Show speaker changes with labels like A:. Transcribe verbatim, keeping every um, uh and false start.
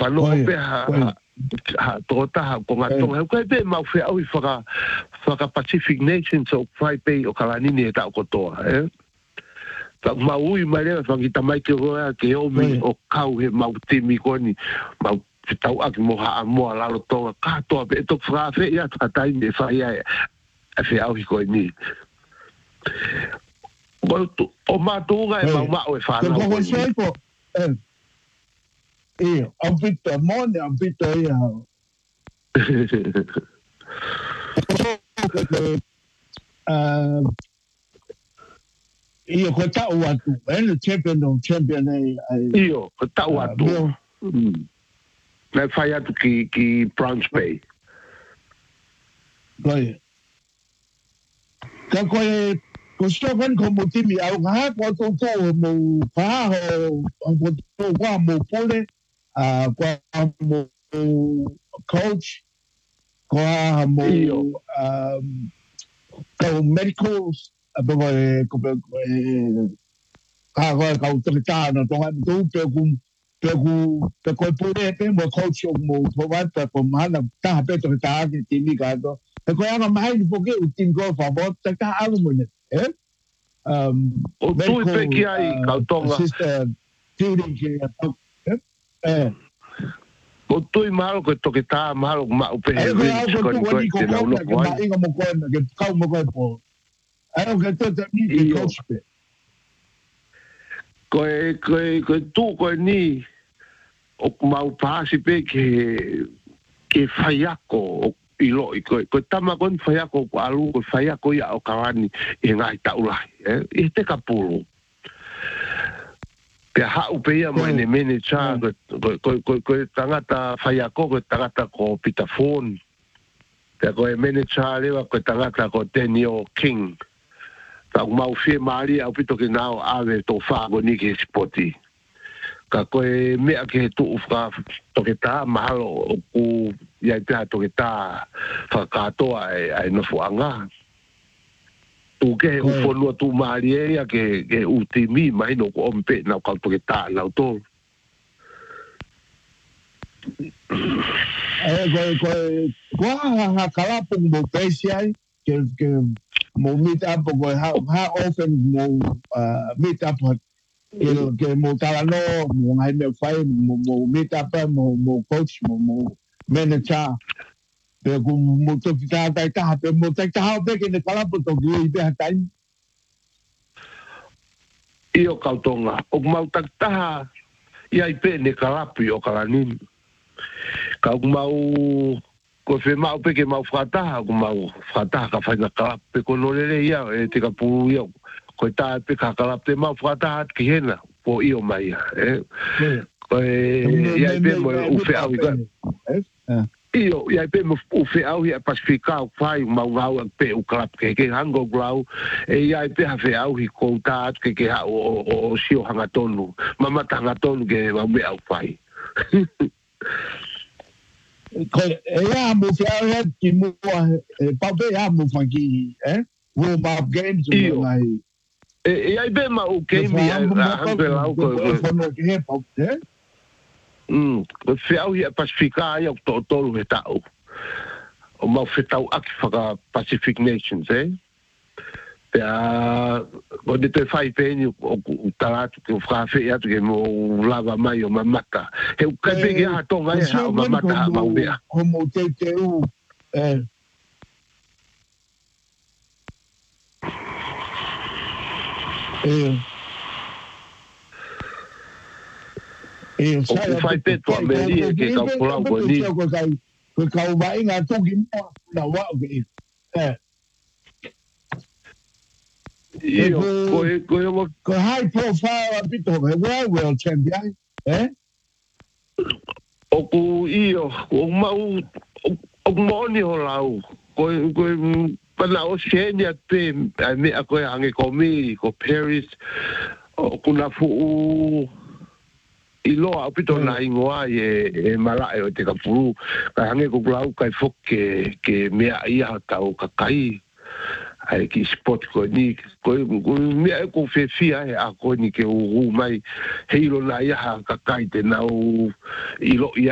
A: falo pe ha ha tota ha ko ngato he ko pe mau fe au i whaka whaka Pacific Nations o fai pe o kalanini e tau kotoa eh tak mau i mai le whangita mai ke roa ke o mi o kau he mau timi koni mau tau aki mo ha mo lalo tonga katoa pe to fra fe ia tatai me fai ai a fe au i ko ni o matunga e mau mau e whanau
B: ko ko ko e am pita mone am pita ia uh io ko tau atu e champion no champion e
A: io ko tau atu na fai atu ki ki Browns Bay
B: vai ka ko e ko stokan ko mo timi au ha ko to to mo pa ho ko to wa mo pole a ko mo coach ko mo um ko medicals apa ko ko ka ko ka to ta no to to pe ku pe ku pe ko pole pe mo coach mo ko va pa ko mana ta pe to ta ki timi ka to pe ko ya no mai po ke utim ko fa bo ta ka alu mo ne eh um
A: o tu pe ki ai ka tonga
B: sister feeling ke eh
A: o tu malo ko to ke ta malo ma o pe
B: e ko ya ko tu ni ko ko na ke ma inga mo ko na ke ka mo ko po ai ko to te ni ke coach pe
A: ko ko ko tu ko ni o mau pa si pe ke ke faiako i lo i ko ko tama kon faiako ko alu ko faiako ya o kawani e ngai taulai eh e te kapulu ke ha u pe ia mai ne mene cha ko ko ko ko tangata faiako ko tangata ko pitafon ke ko e mene cha lewa ko tangata ko Tenio King ta mau fie mari au pito ke nao ave to fa go ni ke spoti ka ko e me ke tu fa to ke ta malo ku ya ta to ke ta fa ka to ai ai no fuanga tu ke u fo no tu mari ya ke ke ultimi mai no ko ompe na ka to ke ta na to
B: eh ko ko ko ha kala pung mo pesia ke ke mo meet up ko ha ha often mo meet up il que mo talano mo ngai me fai mo mo meet up mo mo coach mo mo manager pe ku mo to kita ta ta pe mo ta ta pe ke ne kala po to ki pe ha tai
A: io kautonga o mau tak ta ia i pe ne kala pi o kala ni ka mau ko fe mau pe ke mau frata ko mau frata ka fa na kala pe ko no le ia e te ka pu ia ko ta pe ka kala pe mau frata ki hena po io mai eh ko ia pe mo u fe au ga io ia pe mo u fe au ia pacifica o fai mau ngau pe u kala ke ke hango glau e ia pe ha fe au hi ko ta ke ke ha o o sio hanga tonu mama tanga tonu ke mau me au fai
B: ko e a mo fe a ki mo pa pe a mo fa ki eh wo ma games o mai
A: e ai be ma o game ia a pe la ko
B: eh
A: mm ko fe au ia pacifica ia to to le tau o ma fe tau ak fa Pacific Nations eh ya o de te fai pe ni o talatu que o fra fe ia que mo lava mai o mamata e o ka be ha to vai ha o mamata ha mau bea
B: como te te u eh eh eh
A: o fai pe to me que calcular o ni
B: ko ka vai nga to ki mo na wa eh
A: io ko ko
B: ko high profile a bit of a world champion eh
A: o ku io o mau o moni o lau ko ko pana o xenia pe a me a ko ange ko mi ko Paris o kuna fu i lo a pito na ingoa e e mala e te ka fu ka ange ko lau kai fok ke ke me ia ka o ka kai ai ki spot ko ni ko me ko fe fia a ko ni ke u mai heilo na ia ka kai te na u i lo